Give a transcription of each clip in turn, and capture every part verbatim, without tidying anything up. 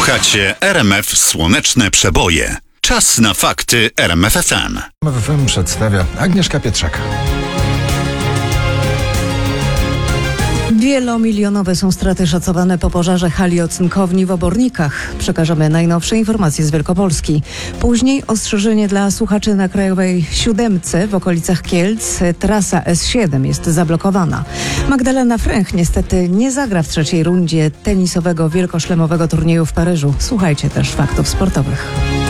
Słuchacie R M F Słoneczne Przeboje. Czas na fakty R M F F M. R M F F M przedstawia Agnieszka Pietrzak. Wielomilionowe są straty szacowane po pożarze hali ocynkowni w Obornikach. Przekażemy najnowsze informacje z Wielkopolski. Później ostrzeżenie dla słuchaczy na Krajowej Siódemce w okolicach Kielc. Trasa S siedem jest zablokowana. Magdalena Fręch niestety nie zagra w trzeciej rundzie tenisowego wielkoszlemowego turnieju w Paryżu. Słuchajcie też faktów sportowych.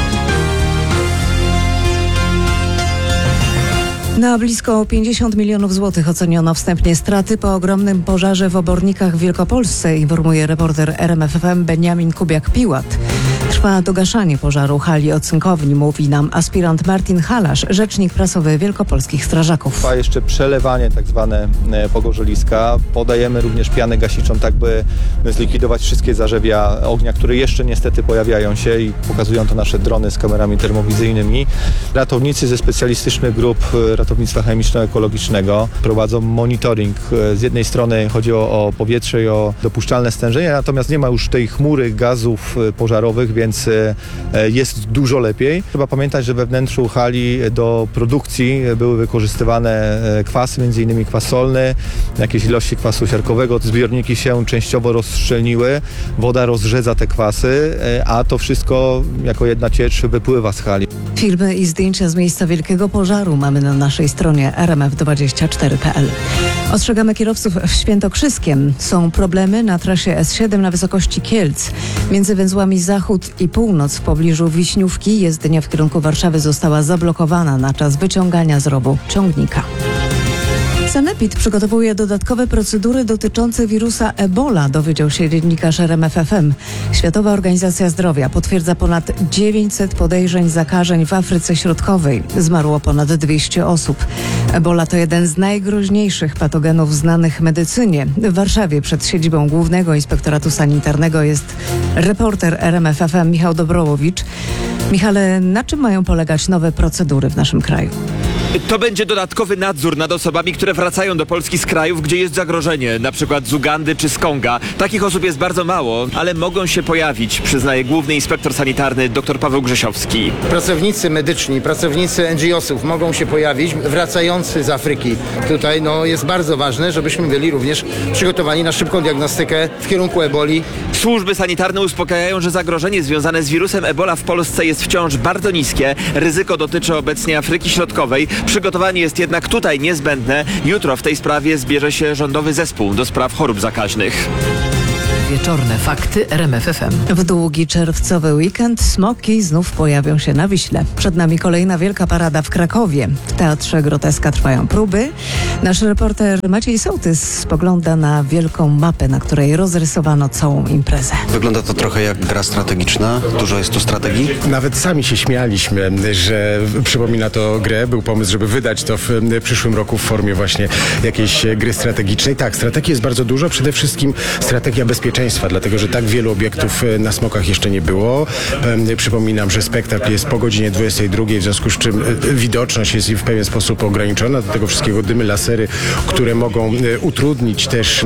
Na blisko pięćdziesiąt milionów złotych oceniono wstępnie straty po ogromnym pożarze w Obornikach w Wielkopolsce, informuje reporter R M F F M Beniamin Kubiak-Piłat. Trwa dogaszanie pożaru hali ocynkowni, mówi nam aspirant Martin Halasz, rzecznik prasowy wielkopolskich strażaków. Trwa jeszcze przelewanie tak zwane pogorzeliska. Podajemy również pianę gasiczą, tak by zlikwidować wszystkie zarzewia ognia, które jeszcze niestety pojawiają się i pokazują to nasze drony z kamerami termowizyjnymi. Ratownicy ze specjalistycznych grup ratownictwa chemiczno-ekologicznego prowadzą monitoring. Z jednej strony chodzi o, o powietrze i o dopuszczalne stężenie, natomiast nie ma już tej chmury gazów pożarowych, więc jest dużo lepiej. Trzeba pamiętać, że we wnętrzu hali do produkcji były wykorzystywane kwasy, między innymi kwas solny, jakieś ilości kwasu siarkowego. Zbiorniki się częściowo rozszczelniły, woda rozrzedza te kwasy, a to wszystko jako jedna ciecz wypływa z hali. Filmy i zdjęcia z miejsca wielkiego pożaru mamy na naszej stronie r m f dwadzieścia cztery kropka p l. Ostrzegamy kierowców w Świętokrzyskiem. Są problemy na trasie S siedem na wysokości Kielc. Między węzłami Zachód i Północ w pobliżu Wiśniówki jezdnia w kierunku Warszawy została zablokowana na czas wyciągania z rowu ciągnika. Sanepid przygotowuje dodatkowe procedury dotyczące wirusa Ebola, dowiedział się dziennikarz R M F F M. Światowa Organizacja Zdrowia potwierdza ponad dziewięćset podejrzeń zakażeń w Afryce Środkowej. Zmarło ponad dwieście osób. Ebola to jeden z najgroźniejszych patogenów znanych medycynie. W Warszawie przed siedzibą Głównego Inspektoratu Sanitarnego jest reporter R M F F M Michał Dobrołowicz. Michale, na czym mają polegać nowe procedury w naszym kraju? To będzie dodatkowy nadzór nad osobami, które wracają do Polski z krajów, gdzie jest zagrożenie, na przykład z Ugandy czy z Konga. Takich osób jest bardzo mało, ale mogą się pojawić, przyznaje główny inspektor sanitarny dr Paweł Grzesiowski. Pracownicy medyczni, pracownicy N G O sów mogą się pojawić, wracający z Afryki. Tutaj no, jest bardzo ważne, żebyśmy byli również przygotowani na szybką diagnostykę w kierunku eboli. Służby sanitarne uspokajają, że zagrożenie związane z wirusem Ebola w Polsce jest wciąż bardzo niskie. Ryzyko dotyczy obecnie Afryki Środkowej. Przygotowanie jest jednak tutaj niezbędne. Jutro w tej sprawie zbierze się rządowy zespół do spraw chorób zakaźnych. Wieczorne fakty R M F F M. W długi czerwcowy weekend smoki znów pojawią się na Wiśle. Przed nami kolejna wielka parada w Krakowie. W Teatrze Groteska trwają próby. Nasz reporter Maciej Sołtys spogląda na wielką mapę, na której rozrysowano całą imprezę. Wygląda to trochę jak gra strategiczna. Dużo jest tu strategii. Nawet sami się śmialiśmy, że przypomina to grę. Był pomysł, żeby wydać to w przyszłym roku w formie właśnie jakiejś gry strategicznej. Tak, strategii jest bardzo dużo. Przede wszystkim strategia bezpieczeństwa, dlatego że tak wielu obiektów na Smokach jeszcze nie było. Przypominam, że spektakl jest po godzinie dwudziestej drugiej, w związku z czym widoczność jest w pewien sposób ograniczona. Do tego wszystkiego dymy, lasery, które mogą utrudnić też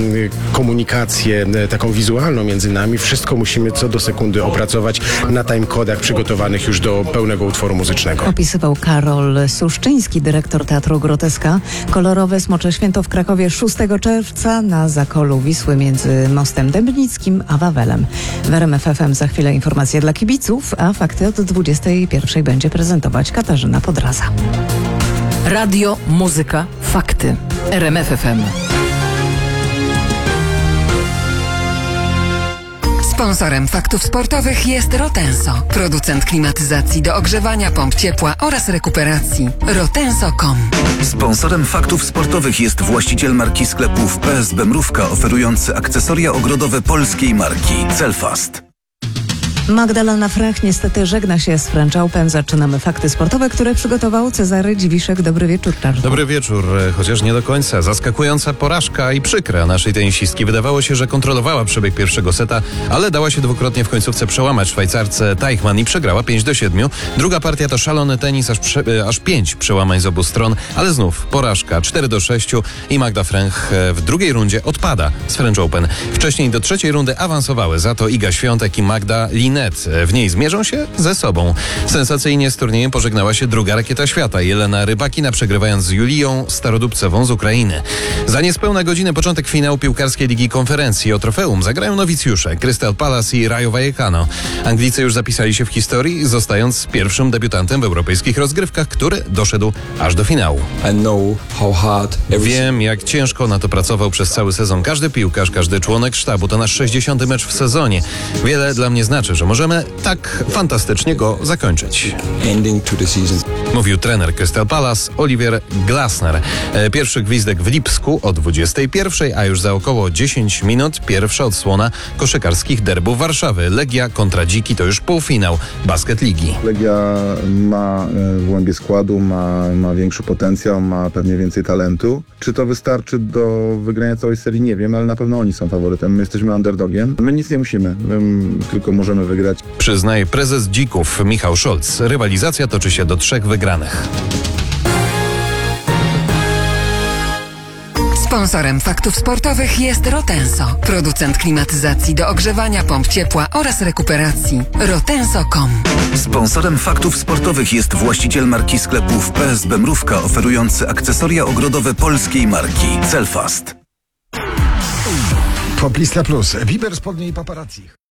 komunikację taką wizualną między nami. Wszystko musimy co do sekundy opracować na timekodach przygotowanych już do pełnego utworu muzycznego. Opisywał Karol Suszczyński, dyrektor Teatru Groteska. Kolorowe Smocze Święto w Krakowie szóstego czerwca na zakolu Wisły między Mostem Dębnickim a Wawelem. W R M F F M za chwilę informacje dla kibiców, a fakty od dwudziestej pierwszej będzie prezentować Katarzyna Podraza. Radio, muzyka, fakty. R M F F M. Sponsorem faktów sportowych jest Rotenso, producent klimatyzacji do ogrzewania pomp ciepła oraz rekuperacji. rotenso kropka com. Sponsorem faktów sportowych jest właściciel marki sklepów P S B Mrówka, oferujący akcesoria ogrodowe polskiej marki Celfast. Magdalena Frach niestety żegna się z French Open. Zaczynamy fakty sportowe, które przygotował Cezary Dziwiszek. Dobry wieczór, Czarku. Dobry wieczór, chociaż nie do końca. Zaskakująca porażka i przykra naszej tenisistki. Wydawało się, że kontrolowała przebieg pierwszego seta, ale dała się dwukrotnie w końcówce przełamać Szwajcarce Teichmann i przegrała pięć do siedmiu. Druga partia to szalony tenis, aż, prze, aż pięć przełamań z obu stron, ale znów porażka cztery do sześciu i Magda Fręch w drugiej rundzie odpada z French Open. Wcześniej do trzeciej rundy awansowały za to Iga Świątek i Magda Linet. W niej zmierzą się ze sobą. Sensacyjnie z turniejem pożegnała się druga rakieta świata, Jelena Rybakina, przegrywając z Juliją Starodubcową z Ukrainy. Za niespełna godzinę początek finału piłkarskiej Ligi Konferencji. O trofeum zagrają nowicjusze Crystal Palace i Rayo Vallecano. Anglicy już zapisali się w historii, zostając pierwszym debiutantem w europejskich rozgrywkach, który doszedł aż do finału. Wiem, jak ciężko na to pracował przez cały sezon każdy piłkarz, każdy członek sztabu. To nasz sześćdziesiąty mecz w sezonie. Wiele dla mnie znaczy, że możemy tak fantastycznie go zakończyć. Mówił trener Crystal Palace Oliver Glasner. Pierwszy gwizdek w Lipsku o dwudziestej pierwszej, a już za około dziesięć minut pierwsza odsłona koszykarskich derbów Warszawy. Legia kontra Dziki to już półfinał Basket Ligi. Legia ma w głębi składu, ma, ma większy potencjał, ma pewnie więcej talentu. Czy to wystarczy do wygrania całej serii? Nie wiem, ale na pewno oni są faworytem. My jesteśmy underdogiem. My nic nie musimy, my tylko możemy wygrać. Przyznaje prezes Dzików Michał Scholz. Rywalizacja toczy się do trzech wygranych. Sponsorem faktów sportowych jest Rotenso, producent klimatyzacji do ogrzewania, pomp ciepła oraz rekuperacji. rotenso kropka com. Sponsorem faktów sportowych jest właściciel marki sklepów P S B Mrówka, oferujący akcesoria ogrodowe polskiej marki Celfast. Poplista Plus, Wiber spodnie i paparazzi.